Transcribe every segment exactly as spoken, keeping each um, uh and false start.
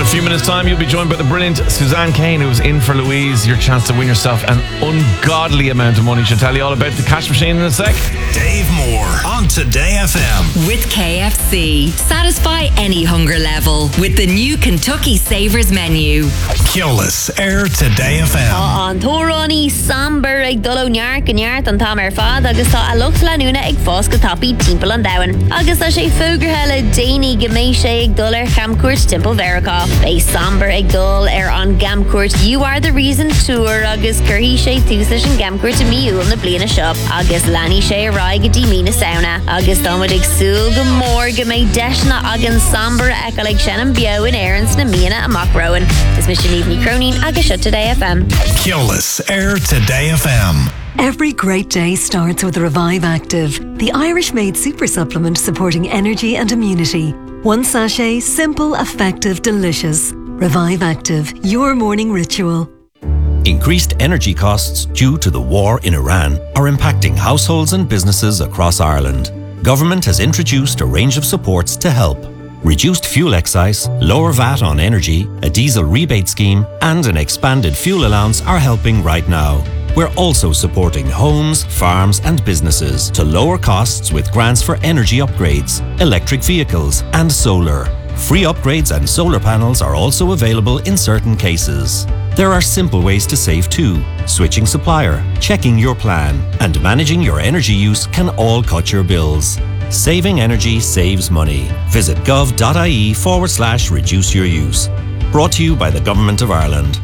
few minutes' time, you'll be joined by the brilliant Suzanne Kane, who's in for Louise. Your chance to win yourself an ungodly amount of money. She'll tell you all about the cash machine in a sec. Dave Moore on Today F M. With K F C. Satisfy any hunger level with the new Kentucky Savers menu. Keolis, Air Today F M. An Toroni Samber ag dolo nyark and yart an tam er fad agus tá a lucht lanuna ag fos gatapi timpel an dawan. Agus tá sé fógerhelle Dani gemé sé ag dollar gamkoert timpel verika. Bei Samber ag dol er an gamkoert You Are The Reason tour agus curhi sé túsach an gamkoert miú an na bliana shop. Agus lani sé rai gadi mina sauna. Agus domod ag sul gomor gemé deshna agan Samber ekal ag shannon bio in errands na miana amok rowan. Is mission evening cronin agus shut Today F M. Keolis, Air Today F M. Every great day starts with Revive Active, the Irish-made super supplement supporting energy and immunity. One sachet, simple, effective, delicious. Revive Active, your morning ritual. Increased energy costs due to the war in Iran are impacting households and businesses across Ireland. Government has introduced a range of supports to help. Reduced fuel excise, lower V A T on energy, a diesel rebate scheme, and an expanded fuel allowance are helping right now. We're also supporting homes, farms and businesses to lower costs with grants for energy upgrades, electric vehicles and solar. Free upgrades and solar panels are also available in certain cases. There are simple ways to save too. Switching supplier, checking your plan, and managing your energy use can all cut your bills. Saving energy saves money. Visit gov.ie forward slash reduce your use. Brought to you by the Government of Ireland.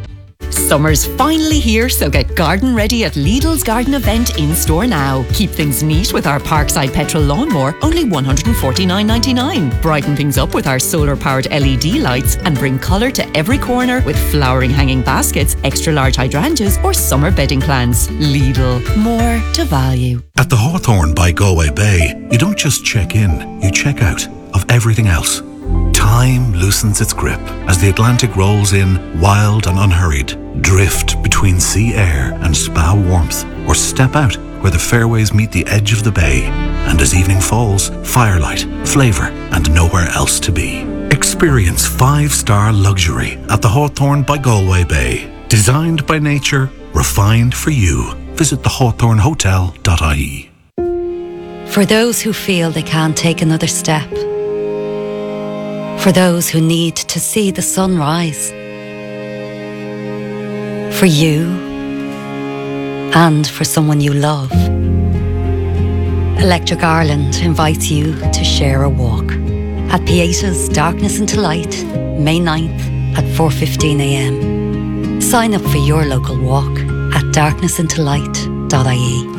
Summer's finally here, so get garden ready at Lidl's garden event in store now. Keep things neat with our Parkside petrol lawnmower, only one hundred forty-nine ninety-nine. Brighten things up with our solar-powered L E D lights and bring colour to every corner with flowering hanging baskets, extra large hydrangeas or summer bedding plants. Lidl, more to value. At the Hawthorne by Galway Bay, you don't just check in, you check out of everything else. Time loosens its grip as the Atlantic rolls in, wild and unhurried. Drift between sea air and spa warmth, or step out where the fairways meet the edge of the bay. And as evening falls, firelight, flavour, and nowhere else to be. Experience five-star luxury at the Hawthorne by Galway Bay. Designed by nature, refined for you. Visit the hawthorne hotel dot I E. For those who feel they can't take another step. For those who need to see the sun rise. For you and for someone you love. Electric Ireland invites you to share a walk at Pieta's Darkness into Light, May ninth at four fifteen a m. Sign up for your local walk at darkness into light dot I E.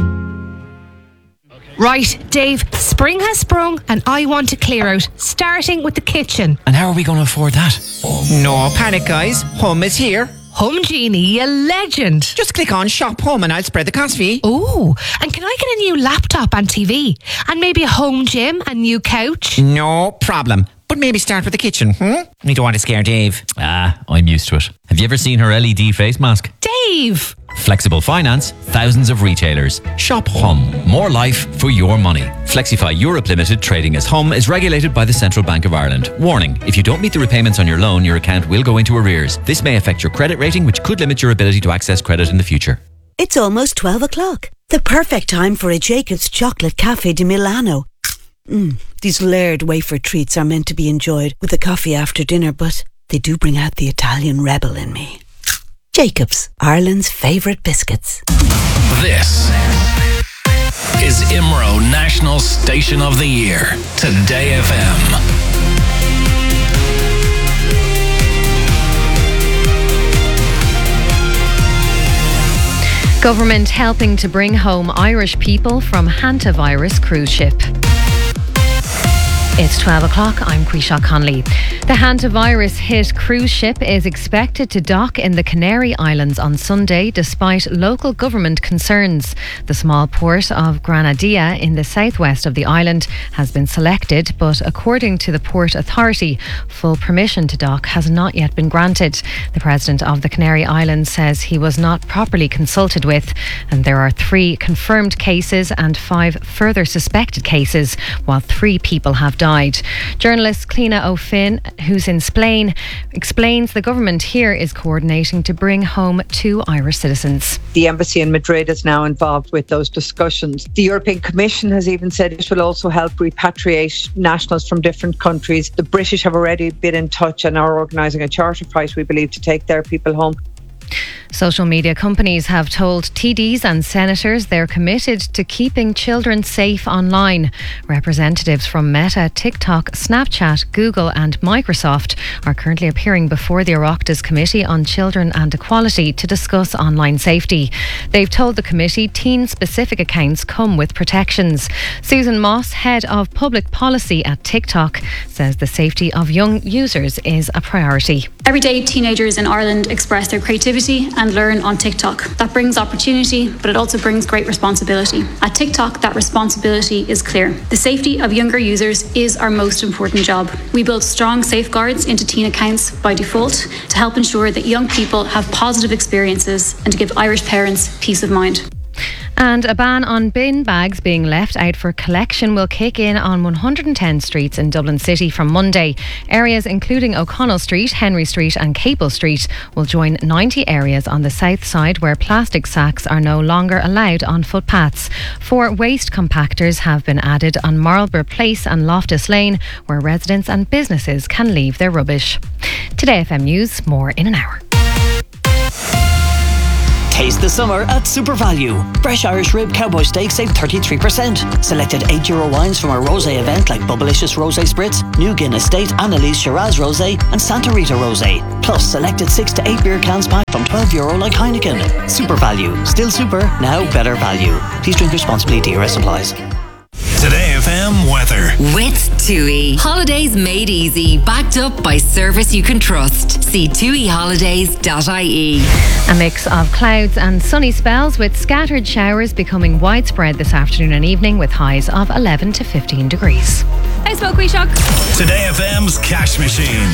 Right, Dave, spring has sprung and I want to clear out, starting with the kitchen. And how are we going to afford that? No panic, guys. Hum is here. Hum Genie, you legend. Just click on Shop Home and I'll spread the cost fee. Ooh, and can I get a new laptop and T V? And maybe a home gym and new couch? No problem. But maybe start with the kitchen, hmm? We don't want to scare Dave. Ah, I'm used to it. Have you ever seen her L E D face mask? Dave! Flexible finance, thousands of retailers. Shop Hum. More life for your money. Flexify Europe Limited, trading as Hum, is regulated by the Central Bank of Ireland. Warning, if you don't meet the repayments on your loan, your account will go into arrears. This may affect your credit rating, which could limit your ability to access credit in the future. It's almost twelve o'clock. The perfect time for a Jacob's Chocolate Cafe di Milano. Mm, these layered wafer treats are meant to be enjoyed with a coffee after dinner, but they do bring out the Italian rebel in me. Jacob's, Ireland's favourite biscuits. This is I M R O National Station of the Year, Today F M. Government helping to bring home Irish people from hantavirus cruise ship. It's twelve o'clock, I'm Quisha Conley. The hantavirus hit cruise ship is expected to dock in the Canary Islands on Sunday despite local government concerns. The small port of Granadilla in the southwest of the island has been selected, but according to the Port Authority, full permission to dock has not yet been granted. The President of the Canary Islands says he was not properly consulted with, and there are three confirmed cases and five further suspected cases, while three people have died. died. Journalist Cliona O'Finn, who's in Spain, explains the government here is coordinating to bring home two Irish citizens. The embassy in Madrid is now involved with those discussions. The European Commission has even said it will also help repatriate nationals from different countries. The British have already been in touch and are organising a charter flight, we believe, to take their people home. Social media companies have told T Ds and senators they're committed to keeping children safe online. Representatives from Meta, TikTok, Snapchat, Google and Microsoft are currently appearing before the Oireachtas Committee on Children and Equality to discuss online safety. They've told the committee teen-specific accounts come with protections. Susan Moss, head of public policy at TikTok, says the safety of young users is a priority. Every day, teenagers in Ireland express their creativity and learn on TikTok. That brings opportunity, but it also brings great responsibility. At TikTok, that responsibility is clear. The safety of younger users is our most important job. We build strong safeguards into teen accounts by default to help ensure that young people have positive experiences and to give Irish parents peace of mind. And a ban on bin bags being left out for collection will kick in on one hundred ten streets in Dublin City from Monday. Areas including O'Connell Street, Henry Street and Capel Street will join ninety areas on the south side where plastic sacks are no longer allowed on footpaths. Four waste compactors have been added on Marlborough Place and Loftus Lane, where residents and businesses can leave their rubbish. Today F M News, more in an hour. Taste the summer at Super Value. Fresh Irish Rib Cowboy Steak save thirty-three percent. Selected eight euro wines from our rosé event like Bubblicious Rosé Spritz, New Guinness State, Annalise Shiraz Rosé and Santa Rita Rosé. Plus selected six to eight beer cans pack from twelve euro like Heineken. Super Value. Still super, now better value. Please drink responsibly. D R S applies. Today F M weather. With TUI. Holidays made easy. Backed up by service you can trust. See tui holidays dot I E. A mix of clouds and sunny spells with scattered showers becoming widespread this afternoon and evening with highs of eleven to fifteen degrees. Hey, Smoke Shock. Today F M's cash machine.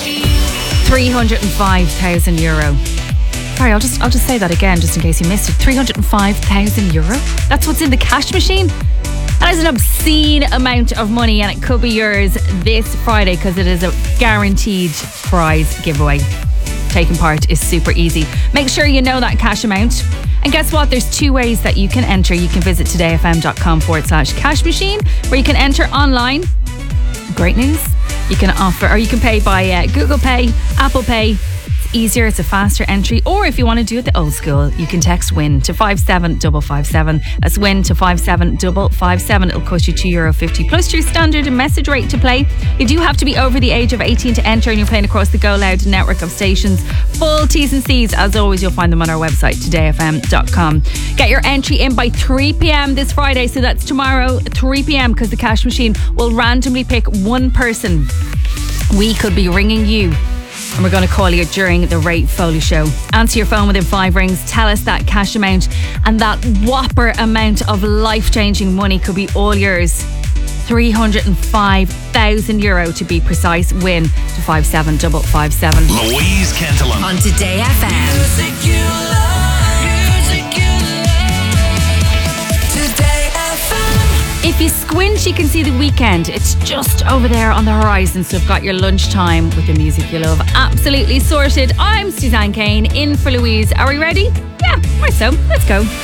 three hundred five thousand euro. Sorry, I'll just I'll just say that again just in case you missed it. three hundred five thousand euro? That's what's in the cash machine? That is an obscene amount of money and it could be yours this Friday because it is a guaranteed prize giveaway. Taking part is super easy. Make sure you know that cash amount. And guess what? There's two ways that you can enter. You can visit todayfm.com forward slash cash machine where you can enter online. Great news. You can offer, or you can pay by uh, Google Pay, Apple Pay. Easier, it's a faster entry, or if you want to do it the old school, you can text WIN to five seven five five seven. That's WIN to five seven five five seven. It'll cost you two euro fifty plus your standard message rate to play. You do have to be over the age of eighteen to enter, and you're playing across the Go Loud network of stations. Full T's and C's, as always, you'll find them on our website, today f m dot com. Get your entry in by three p.m. this Friday, so that's tomorrow, three p.m, because the cash machine will randomly pick one person. We could be ringing you. And we're going to call you during the Ray Foley Show. Answer your phone within five rings. Tell us that cash amount, and that whopper amount of life-changing money could be all yours. three hundred five thousand euro to be precise. Win to five seven five five seven. Louise Cantillon. On Today F M. Music you love, music you love. Today F M. If you squint, you can see the weekend. It's just over there on the horizon. So you've got your lunchtime with the music you love absolutely sorted. I'm Suzanne Kane, in for Louise. Are we ready? Yeah, right so. Let's go.